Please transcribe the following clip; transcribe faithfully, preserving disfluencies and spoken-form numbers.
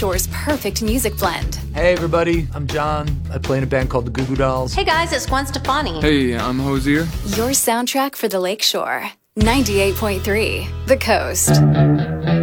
Shore's perfect music blend. Hey everybody, I'm John. I play in a band called the Goo Goo Dolls. Hey guys, it's Gwen Stefani. Hey, I'm Hosier. Your soundtrack for the Lake Shore. ninety-eight point three, The Coast.